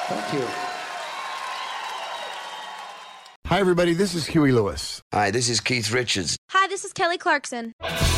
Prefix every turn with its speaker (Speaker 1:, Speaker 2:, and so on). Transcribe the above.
Speaker 1: Thank you.
Speaker 2: Hi, everybody. This is Huey Lewis.
Speaker 3: Hi, this is Keith Richards.
Speaker 4: Hi, this is Kelly Clarkson.